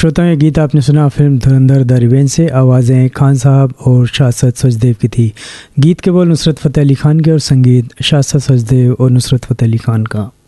श्रोताओं, ये गीत आपने सुना फिल्म धुरंधर द रिवेंज से। आवाज़ें खान साहब और शाश्वत सचदेव की थी। गीत के बोल नुसरत फ़तेह अली खान के और संगीत शाश्वत सचदेव और नुसरत फ़तेह अली खान का।